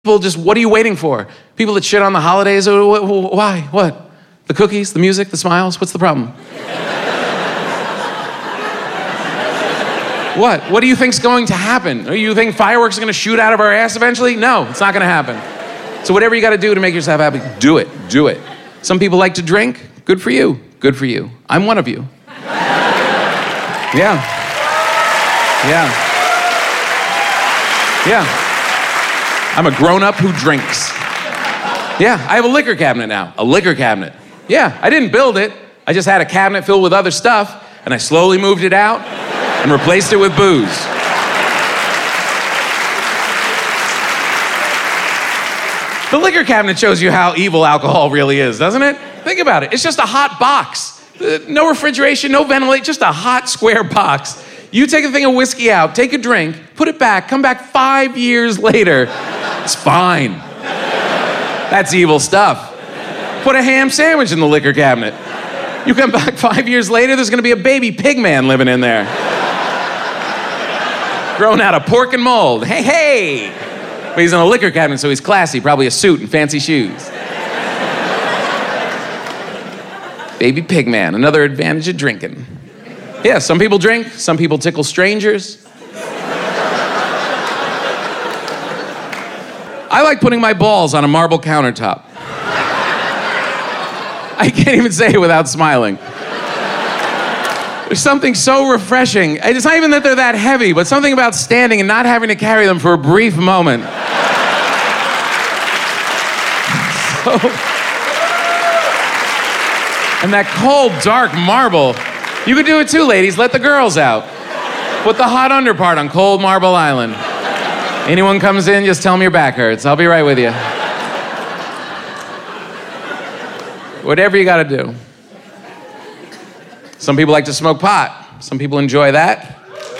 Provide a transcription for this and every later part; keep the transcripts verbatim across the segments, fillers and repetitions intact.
People just, what are you waiting for? People that shit on the holidays, oh, wh- wh- why? What? The cookies, the music, the smiles? What's the problem? What? What do you think's going to happen? Do you think fireworks are going to shoot out of our ass eventually? No, it's not going to happen. So whatever you got to do to make yourself happy, do it. Do it. Some people like to drink. Good for you. Good for you. I'm one of you. Yeah. Yeah. Yeah. I'm a grown-up who drinks. Yeah, I have a liquor cabinet now. A liquor cabinet. Yeah, I didn't build it. I just had a cabinet filled with other stuff, and I slowly moved it out and replaced it with booze. The liquor cabinet shows you how evil alcohol really is, doesn't it? Think about it. It's just a hot box. Uh, no refrigeration, no ventilation, just a hot square box. You take a thing of whiskey out, take a drink, put it back, come back five years later. It's fine. That's evil stuff. Put a ham sandwich in the liquor cabinet. You come back five years later, there's gonna be a baby pig man living in there. Grown out of pork and mold. Hey, hey! But he's in a liquor cabinet, so he's classy, probably a suit and fancy shoes. Baby pig man, another advantage of drinking. Yeah, some people drink, some people tickle strangers. I like putting my balls on a marble countertop. I can't even say it without smiling. There's something so refreshing. It's not even that they're that heavy, but something about standing and not having to carry them for a brief moment. So, and that cold, dark marble. You could do it too, ladies. Let the girls out. Put the hot under part on cold Marble Island. Anyone comes in, just tell them your back hurts. I'll be right with you. Whatever you gotta do. Some people like to smoke pot. Some people enjoy that.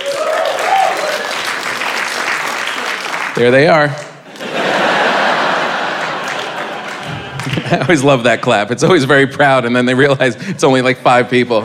There they are. I always love that clap. It's always very proud, and then they realize it's only like five people.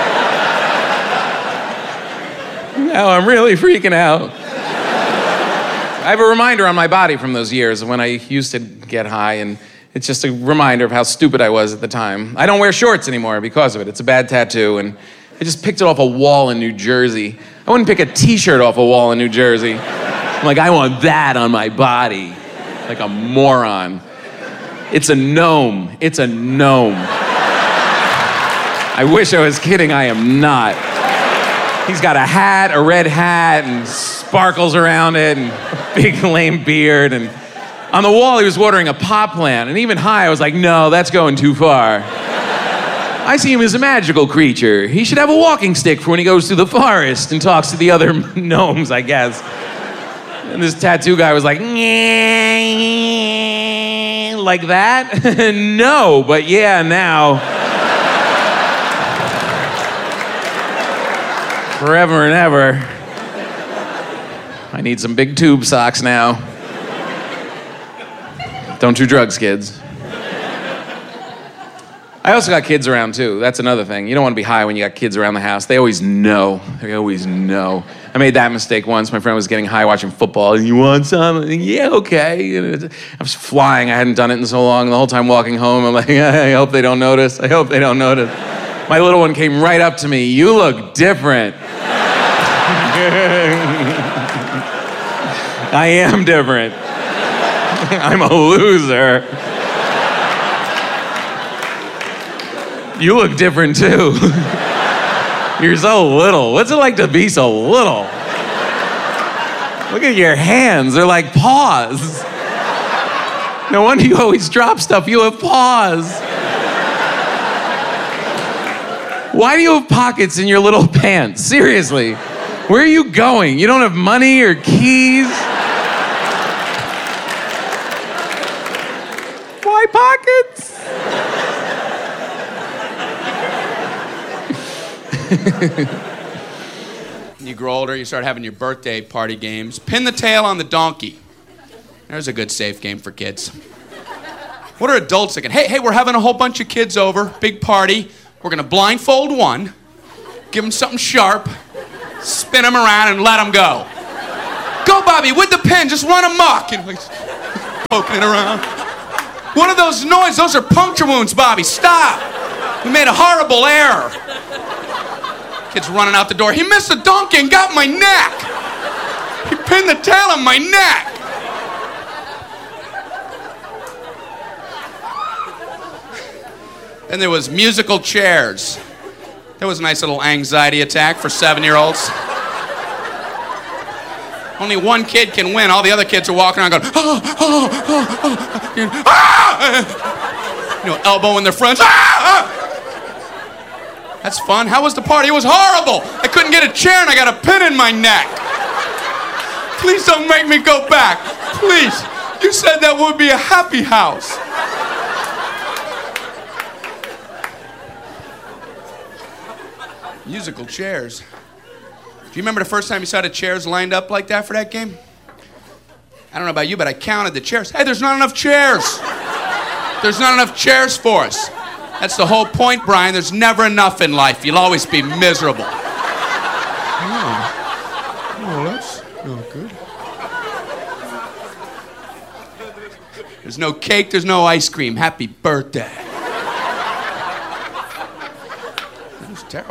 Now I'm really freaking out. I have a reminder on my body from those years when I used to get high, and it's just a reminder of how stupid I was at the time. I don't wear shorts anymore because of it. It's a bad tattoo, and I just picked it off a wall in New Jersey. I wouldn't pick a t-shirt off a wall in New Jersey. I'm like, I want that on my body. Like a moron. It's a gnome. It's a gnome. I wish I was kidding. I am not. He's got a hat, a red hat, and sparkles around it, and a big lame beard. And on the wall, he was watering a pot plant. And even high, I was like, no, that's going too far. I see him as a magical creature. He should have a walking stick for when he goes through the forest and talks to the other gnomes, I guess. And this tattoo guy was like, like that? No, but yeah, now. Forever and ever. I need some big tube socks now. Don't do drugs, kids. I also got kids around, too. That's another thing. You don't want to be high when you got kids around the house. They always know. They always know. I made that mistake once. My friend was getting high watching football. And you want some? Yeah, okay. I was flying. I hadn't done it in so long. The whole time walking home, I'm like, I hope they don't notice. I hope they don't notice. My little one came right up to me. You look different. I am different. I'm a loser. You look different too. You're so little. What's it like to be so little? Look at your hands. They're like paws. No wonder you always drop stuff. You have paws. Why do you have pockets in your little pants? Seriously. Where are you going? You don't have money or keys? Why pockets? You grow older, you start having your birthday party games. Pin the tail on the donkey. There's a good safe game for kids. What are adults thinking? Hey, hey, we're having a whole bunch of kids over, big party. We're gonna blindfold one, give him something sharp, spin him around and let him go. Go, Bobby, with the pen, just run amok. And like, poking it around. What are those noises? Those are puncture wounds, Bobby. Stop. We made a horrible error. Kid's running out the door. He missed the donkey and got my neck. He pinned the tail on my neck. Then there was musical chairs. That was a nice little anxiety attack for seven-year-olds. Only one kid can win. All the other kids are walking around going, oh, oh, oh, oh. You know, ah! You know, elbowing their friends. Ah! That's fun. How was the party? It was horrible. I couldn't get a chair and I got a pin in my neck. Please don't make me go back. Please. You said that would be a happy house. Musical chairs. Do you remember the first time you saw the chairs lined up like that for that game? I don't know about you, but I counted the chairs. Hey, there's not enough chairs. There's not enough chairs for us. That's the whole point, Brian. There's never enough in life. You'll always be miserable. Oh, oh that's not good. There's no cake, there's no ice cream. Happy birthday. That was terrible.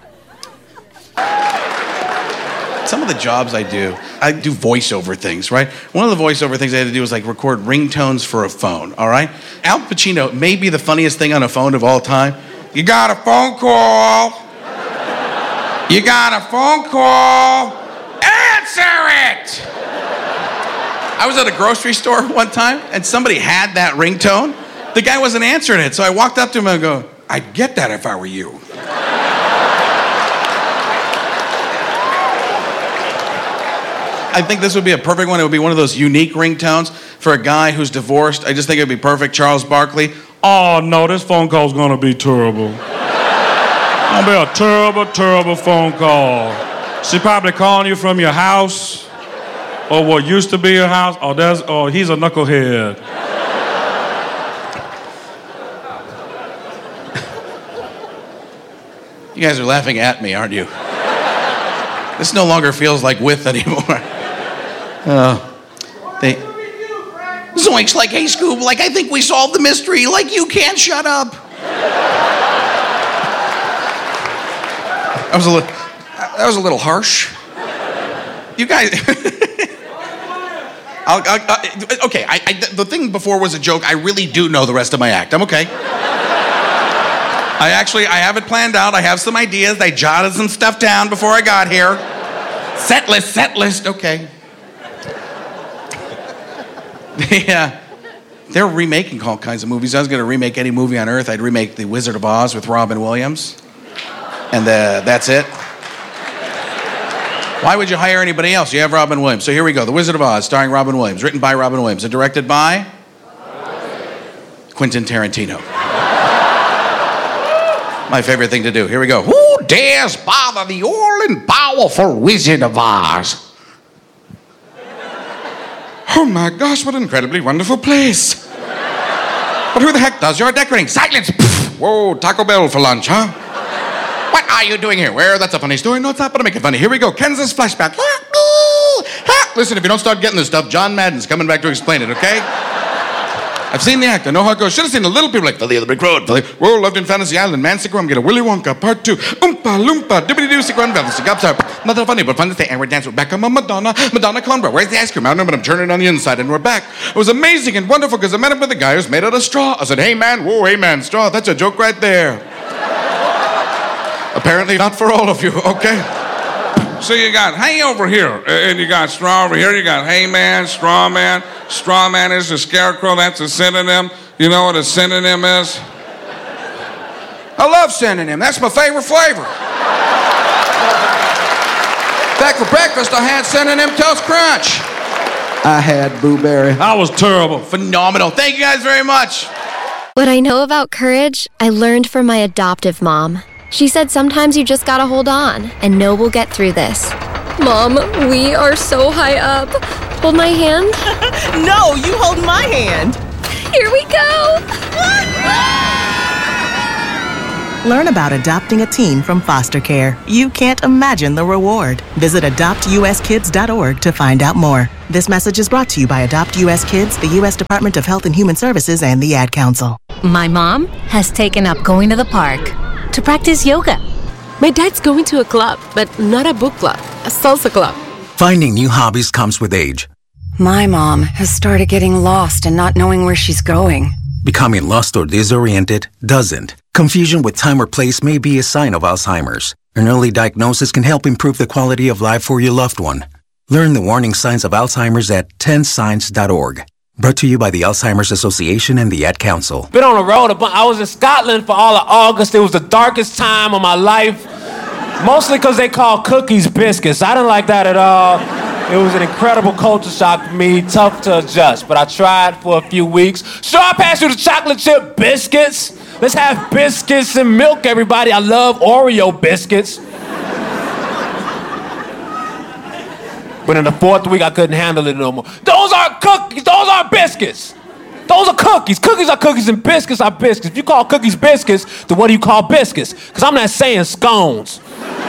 Some of the jobs I do, I do voiceover things, right? One of the voiceover things I had to do was like record ringtones for a phone, all right? Al Pacino may be the funniest thing on a phone of all time. You got a phone call. You got a phone call. Answer it! I was at a grocery store one time and somebody had that ringtone. The guy wasn't answering it, so I walked up to him and go, I'd get that if I were you. I think this would be a perfect one. It would be one of those unique ringtones for a guy who's divorced. I just think it would be perfect. Charles Barkley. Oh, no, this phone call's gonna be terrible. Gonna be a terrible, terrible phone call. She probably calling you from your house, or what used to be your house, or, there's, or he's a knucklehead. You guys are laughing at me, aren't you? This no longer feels like With anymore. Uh, they, Zoinks, like, hey, Scoob, like, I think we solved the mystery. Like, you can't shut up. That was a little, that was a little harsh. You guys, I'll, I'll, I'll, okay, I, I, the thing before was a joke. I really do know the rest of my act. I'm okay. I actually, I have it planned out. I have some ideas. I jotted some stuff down before I got here. Set list, set list, okay. Yeah, they're remaking all kinds of movies. I was going to remake any movie on Earth. I'd remake The Wizard of Oz with Robin Williams. And uh, that's it. Why would you hire anybody else? You have Robin Williams. So here we go. The Wizard of Oz, starring Robin Williams. Written by Robin Williams and directed by Quentin Tarantino. My favorite thing to do. Here we go. Who dares bother the all-powerful Wizard of Oz? Oh my gosh, what an incredibly wonderful place. But who the heck does your decorating? Silence! Whoa, Taco Bell for lunch, huh? What are you doing here? Where? That's a funny story. No, it's not, but I'm making funny. Here we go. Kansas flashback. Listen, if you don't start getting this stuff, John Madden's coming back to explain it, okay? I've seen the act. I know how it goes. Should have seen the little people like Philly of the Brick Road. Philly. Whoa, loved in Fantasy Island. Man, sick rum. Get a Willy Wonka. Part two. Oompa loompa. Dibbity doo sick run. Fantasy Gops up. Not that funny, but fun to say. And we're dancing with Beckham and Madonna. Madonna Conbra. Where's the ice cream? I don't know, but I'm turning on the inside and we're back. It was amazing and wonderful because I met up with a guy who's made out of straw. I said, hey man, whoa, hey man, straw. That's a joke right there. Apparently not for all of you, okay? So you got hay over here, and you got straw over here. You got hay man, straw man. Straw man is a scarecrow. That's a synonym. You know what a synonym is? I love synonym. That's my favorite flavor. Back for breakfast, I had synonym Toast Crunch. I had blueberry. I was terrible. Phenomenal. Thank you guys very much. What I know about courage, I learned from my adoptive mom. She said sometimes you just gotta hold on and know we'll get through this. Mom, we are so high up. Hold my hand. No, you hold my hand. Here we go. Learn about adopting a teen from foster care. You can't imagine the reward. Visit adopt u s kids dot org to find out more. This message is brought to you by Adopt U S Kids, the U S Department of Health and Human Services, and the Ad Council. My mom has taken up going to the park to practice yoga. My dad's going to a club, but not a book club, a salsa club. Finding new hobbies comes with age. My mom has started getting lost and not knowing where she's going. Becoming lost or disoriented doesn't. Confusion with time or place may be a sign of Alzheimer's. An early diagnosis can help improve the quality of life for your loved one. Learn the warning signs of Alzheimer's at ten signs dot org. Brought to you by the Alzheimer's Association and the Ad Council. Been on the road a bunch. I was in Scotland for all of August. It was the darkest time of my life. Mostly because they call cookies biscuits. I didn't like that at all. It was an incredible culture shock for me, tough to adjust. But I tried for a few weeks. Sure, I passed you the chocolate chip biscuits. Let's have biscuits and milk, everybody. I love Oreo biscuits. But in the fourth week, I couldn't handle it no more. Those aren't cookies. Those aren't biscuits. Those are cookies. Cookies are cookies and biscuits are biscuits. If you call cookies biscuits, then what do you call biscuits? Because I'm not saying scones.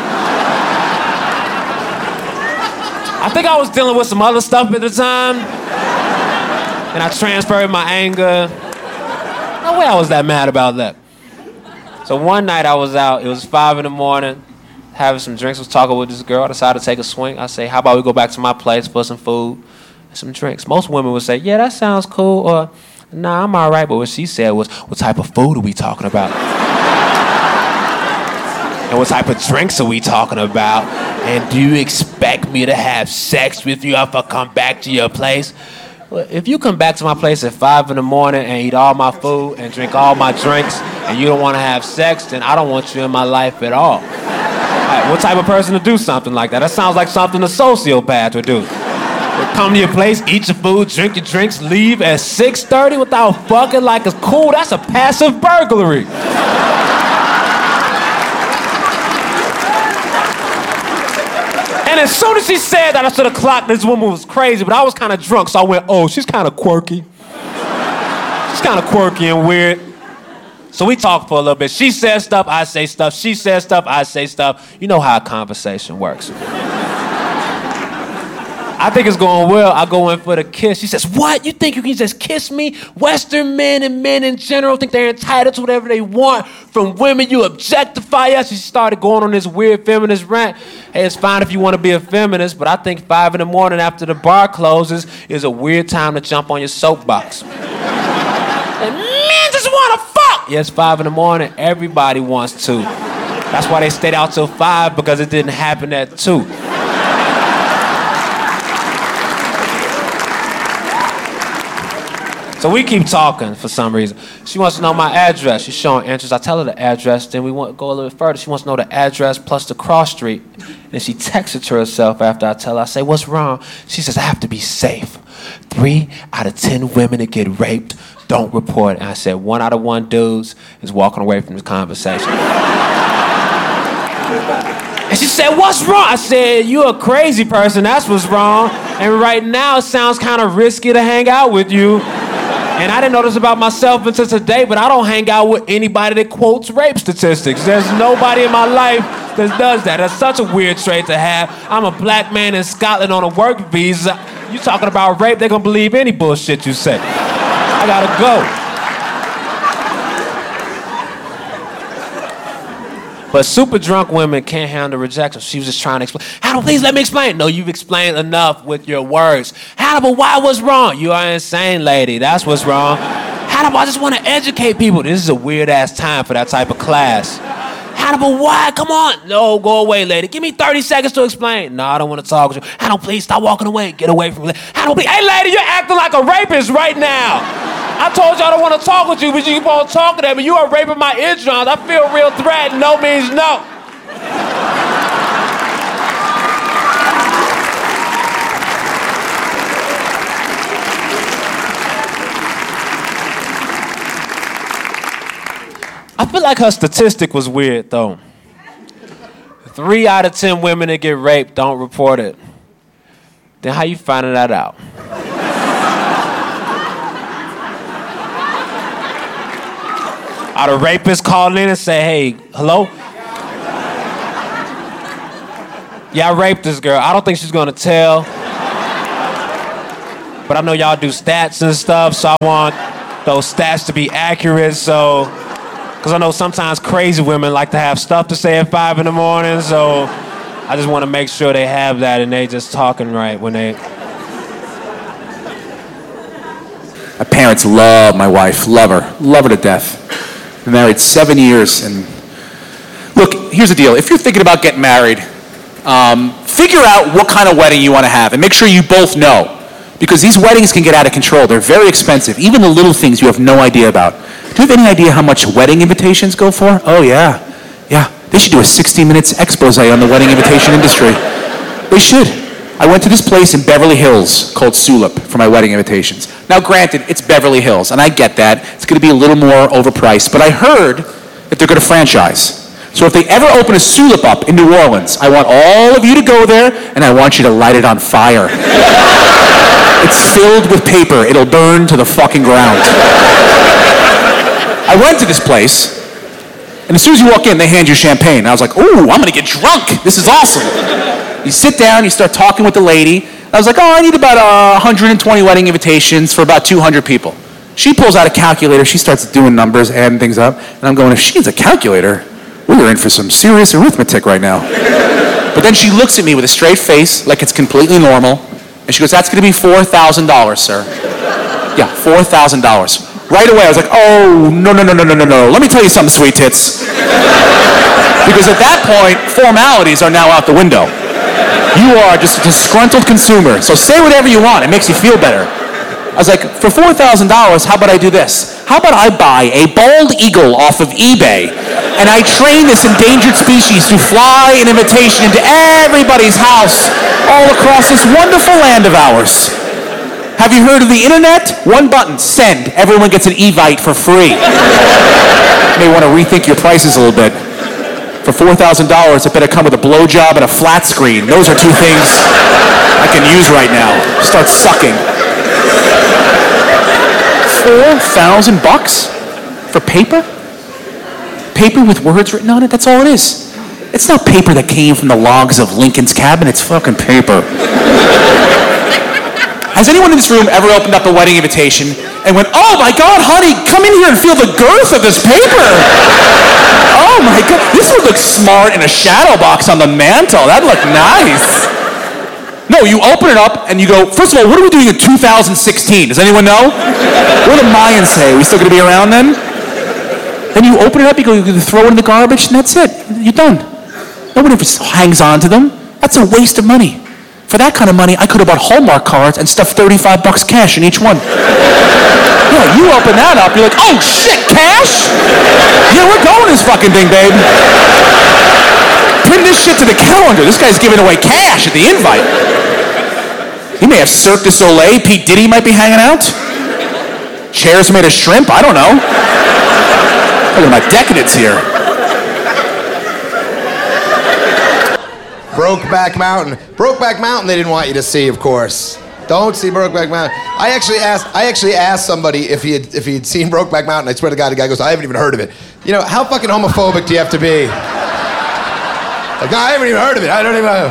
I think I was dealing with some other stuff at the time. And I transferred my anger. No way I was that mad about that. So one night I was out. It was five in the morning. Having some drinks, was talking with this girl. I decided to take a swing. I say, how about we go back to my place for some food and some drinks? Most women would say, yeah, that sounds cool, or nah, I'm all right. But what she said was, what type of food are we talking about? And what type of drinks are we talking about? And do you expect me to have sex with you if I come back to your place? Well, if you come back to my place at five in the morning and eat all my food and drink all my drinks and you don't want to have sex, then I don't want you in my life at all. Right, what type of person to do something like that? That sounds like something a sociopath would do. They'd come to your place, eat your food, drink your drinks, leave at six thirty without fucking like it's cool. That's a passive burglary. And as soon as she said that, I should have clocked this woman was crazy, but I was kind of drunk, so I went, oh, she's kind of quirky. She's kind of quirky and weird. So we talked for a little bit. She says stuff, I say stuff. She says stuff, I say stuff. You know how a conversation works. I think it's going well. I go in for the kiss. She says, what? You think you can just kiss me? Western men and men in general think they're entitled to whatever they want from women. You objectify us. She started going on this weird feminist rant. Hey, it's fine if you want to be a feminist, but I think five in the morning after the bar closes is a weird time to jump on your soapbox. And men just want to fuck. Yeah, it's five in the morning. Everybody wants to. That's why they stayed out till five, because it didn't happen at two. So we keep talking for some reason. She wants to know my address. She's showing interest. I tell her the address, then we want to go a little bit further. She wants to know the address plus the cross street. And she texts it to herself after I tell her. I say, what's wrong? She says, I have to be safe. Three out of ten women that get raped don't report it. And I said, one out of one dudes is walking away from this conversation. And she said, what's wrong? I said, you're a crazy person. That's what's wrong. And right now it sounds kind of risky to hang out with you. And I didn't know this about myself until today, but I don't hang out with anybody that quotes rape statistics. There's nobody in my life that does that. That's such a weird trait to have. I'm a black man in Scotland on a work visa. You talking about rape, they're gonna believe any bullshit you say. I gotta go. But super drunk women can't handle rejection. She was just trying to explain. Hannibal, please let me explain. No, you've explained enough with your words. Hannibal, why was wrong? You are insane, lady. That's what's wrong. Hannibal, I just want to educate people. This is a weird-ass time for that type of class. Hannibal, why? Come on. No, go away, lady. Give me thirty seconds to explain. No, I don't want to talk with you. Hannibal, please stop walking away. Get away from me. Hannibal, please. Hey, lady, you're acting like a rapist right now. I told you I don't want to talk with you, but you keep on talking at me. You are raping my eardrums. I feel real threatened. No means no. I feel like her statistic was weird, though. Three out of ten women that get raped don't report it. Then how you finding that out? Are the rapists calling in and say, hey, hello? Yeah, I raped this girl. I don't think she's gonna tell. But I know y'all do stats and stuff, so I want those stats to be accurate, so... Because I know sometimes crazy women like to have stuff to say at five in the morning, so I just want to make sure they have that and they just talking right when they... My parents love my wife, love her, love her to death. Been married seven years, and look, here's the deal. If you're thinking about getting married, um, figure out what kind of wedding you want to have, and make sure you both know. Because these weddings can get out of control. They're very expensive. Even the little things you have no idea about. Do you have any idea how much wedding invitations go for? Oh, yeah. Yeah. They should do a sixty minutes expose on the wedding invitation industry. They should. I went to this place in Beverly Hills called Sulip for my wedding invitations. Now, granted, it's Beverly Hills, and I get that. It's going to be a little more overpriced. But I heard that they're going to franchise. So if they ever open a Sulip up in New Orleans, I want all of you to go there, and I want you to light it on fire. It's filled with paper. It'll burn to the fucking ground. I went to this place, and as soon as you walk in, they hand you champagne. I was like, ooh, I'm gonna get drunk. This is awesome. You sit down, you start talking with the lady. I was like, oh, I need about uh, one hundred twenty wedding invitations for about two hundred people. She pulls out a calculator, she starts doing numbers, adding things up, and I'm going, if she needs a calculator, we are in for some serious arithmetic right now. But then she looks at me with a straight face, like it's completely normal, and she goes, that's gonna be four thousand dollars, sir. Yeah, four thousand dollars. Right away, I was like, oh, no, no, no, no, no, no, no. Let me tell you something, sweet tits. Because at that point, formalities are now out the window. You are just a disgruntled consumer, so say whatever you want. It makes you feel better. I was like, for four thousand dollars, how about I do this? How about I buy a bald eagle off of eBay, and I train this endangered species to fly an invitation into everybody's house all across this wonderful land of ours? Have you heard of the internet? One button, send. Everyone gets an Evite for free. You may want to rethink your prices a little bit. For four thousand dollars, it better come with a blowjob and a flat screen. Those are two things I can use right now. Start sucking. Four thousand bucks for paper? Paper with words written on it? That's all it is. It's not paper that came from the logs of Lincoln's cabin. It's fucking paper. Has anyone in this room ever opened up a wedding invitation and went, oh my God, honey, come in here and feel the girth of this paper. Oh my God, this would look smart in a shadow box on the mantle. That'd look nice. No, you open it up and you go, first of all, what are we doing in two thousand sixteen? Does anyone know? What do the Mayans say? Are we still gonna be around then? Then you open it up, you go, you throw it in the garbage, and that's it. You're done. Nobody ever hangs on to them. That's a waste of money. For that kind of money, I could have bought Hallmark cards and stuffed thirty-five bucks cash in each one. Yeah, you open that up, you're like, oh shit, cash? Yeah, we're going this fucking thing, babe. Pin this shit to the calendar. This guy's giving away cash at the invite. He may have Cirque du Soleil. Pete Diddy might be hanging out. Chairs made of shrimp. I don't know. Look at my decadence here. Brokeback Mountain. Brokeback Mountain they didn't want you to see, of course. Don't see Brokeback Mountain. I actually asked I actually asked somebody if he had if he had seen Brokeback Mountain. I swear to God, the guy goes, I haven't even heard of it. You know, how fucking homophobic do you have to be? Like, no, I haven't even heard of it. I don't even know.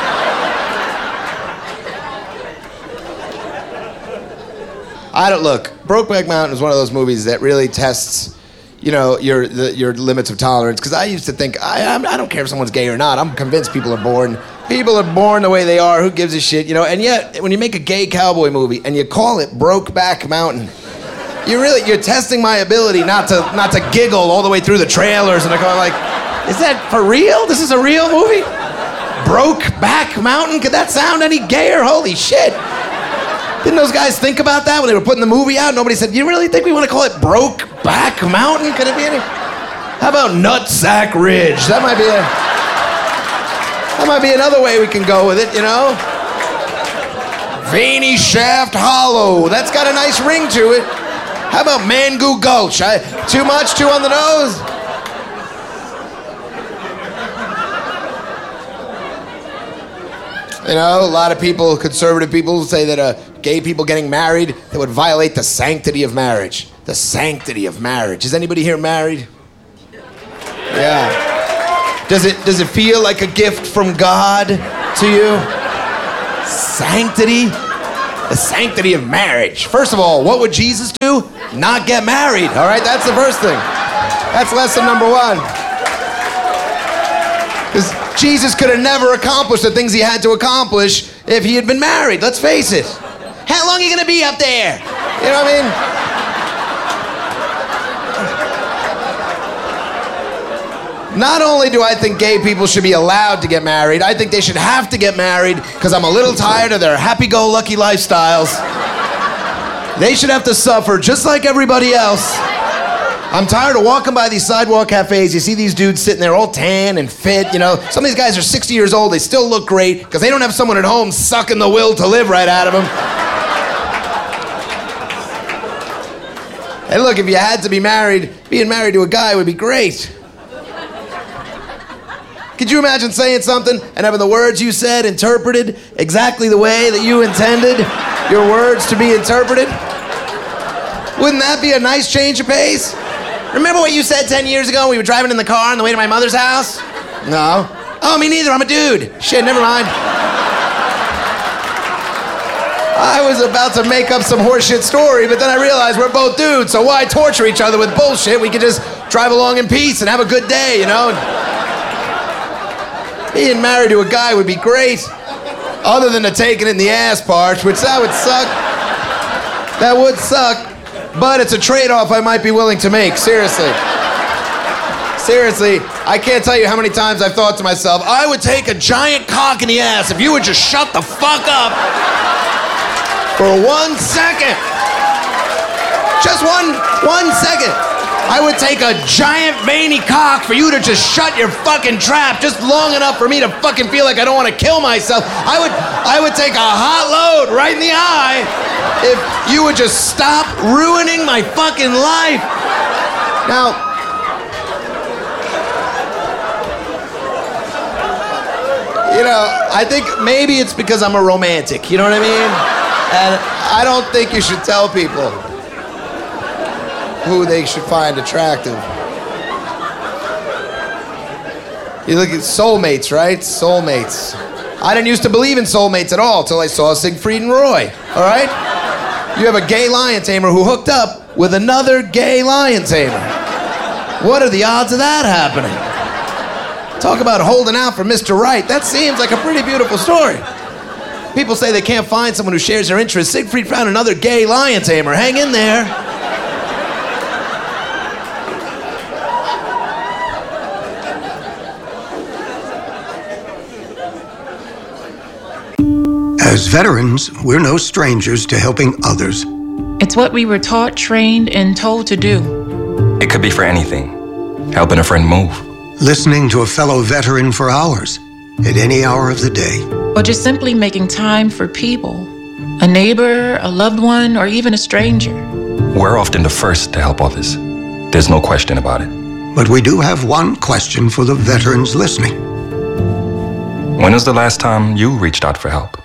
I don't look. Brokeback Mountain is one of those movies that really tests, you know, your the, your limits of tolerance. Because I used to think, I I'm, I don't care if someone's gay or not. I'm convinced people are born. People are born the way they are. Who gives a shit, you know? And yet, when you make a gay cowboy movie and you call it Brokeback Mountain, you really you're testing my ability not to not to giggle all the way through the trailers. And I'm going like, is that for real? This is a real movie? Brokeback Mountain? Could that sound any gayer? Holy shit! Didn't those guys think about that when they were putting the movie out? Nobody said, you really think we want to call it Brokeback Mountain? Could it be any? How about Nutsack Ridge? That might be a... That might be another way we can go with it, you know? Veiny Shaft Hollow. That's got a nice ring to it. How about Mangoo Gulch? I, too much? Too on the nose? You know, a lot of people, conservative people, say that uh, gay people getting married that would violate the sanctity of marriage. The sanctity of marriage. Is anybody here married? Yeah. Does it, does it feel like a gift from God to you? Sanctity? The sanctity of marriage. First of all, what would Jesus do? Not get married, all right? That's the first thing. That's lesson number one. Because Jesus could have never accomplished the things he had to accomplish if he had been married. Let's face it. How long are you going to be up there? You know what I mean? Not only do I think gay people should be allowed to get married, I think they should have to get married because I'm a little tired of their happy-go-lucky lifestyles. They should have to suffer just like everybody else. I'm tired of walking by these sidewalk cafes. You see these dudes sitting there all tan and fit, you know. Some of these guys are sixty years old. They still look great because they don't have someone at home sucking the will to live right out of them. Hey, look, if you had to be married, being married to a guy would be great. Could you imagine saying something and having the words you said interpreted exactly the way that you intended your words to be interpreted? Wouldn't that be a nice change of pace? Remember what you said ten years ago when we were driving in the car on the way to my mother's house? No. Oh, me neither, I'm a dude. Shit, never mind. I was about to make up some horseshit story, but then I realized we're both dudes, so why torture each other with bullshit? We could just drive along in peace and have a good day, you know? Being married to a guy would be great, other than the taking in the ass part, which that would suck. That would suck. But it's a trade-off I might be willing to make, seriously. Seriously, I can't tell you how many times I've thought to myself, I would take a giant cock in the ass if you would just shut the fuck up for one second. Just one, one second. I would take a giant veiny cock for you to just shut your fucking trap just long enough for me to fucking feel like I don't want to kill myself. I would, I would take a hot load right in the eye if you would just stop ruining my fucking life. Now, you know, I think maybe it's because I'm a romantic, you know what I mean? And I don't think you should tell people who they should find attractive. You look at soulmates, right? Soulmates. I didn't used to believe in soulmates at all till I saw Siegfried and Roy, all right? You have a gay lion tamer who hooked up with another gay lion tamer. What are the odds of that happening? Talk about holding out for Mister Right. That seems like a pretty beautiful story. People say they can't find someone who shares their interests. Siegfried found another gay lion tamer. Hang in there. As veterans, we're no strangers to helping others. It's what we were taught, trained, and told to do. It could be for anything. Helping a friend move. Listening to a fellow veteran for hours, at any hour of the day. Or just simply making time for people. A neighbor, a loved one, or even a stranger. We're often the first to help others. There's no question about it. But we do have one question for the veterans listening. When was the last time you reached out for help?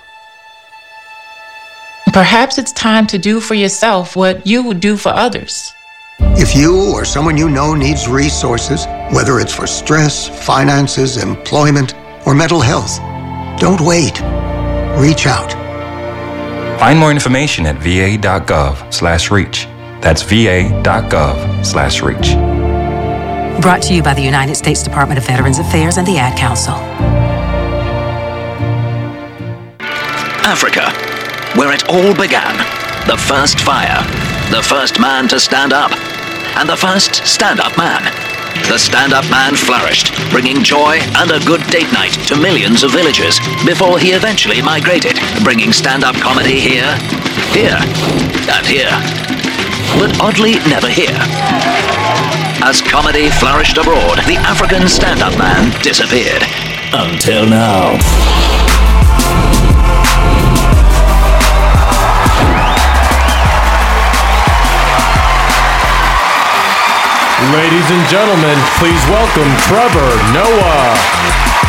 Perhaps it's time to do for yourself what you would do for others. If you or someone you know needs resources, whether it's for stress, finances, employment, or mental health, don't wait. Reach out. Find more information at va.gov slash reach. That's va.gov slash reach. Brought to you by the United States Department of Veterans Affairs and the Ad Council. Africa, where it all began. The first fire, the first man to stand up, and the first stand-up man. The stand-up man flourished, bringing joy and a good date night to millions of villagers before he eventually migrated, bringing stand-up comedy here, here, and here. But oddly, never here. As comedy flourished abroad, the African stand-up man disappeared. Until now. Ladies and gentlemen, please welcome Trevor Noah.